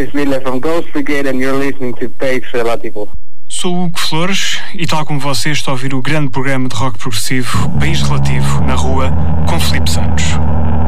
Villa from Ghost Brigade and you're listening to Paix Relativo. Sou o Hugo Flores e, tal como você, estou a ouvir o grande programa de rock progressivo País Relativo, na Rua, com Filipe Santos.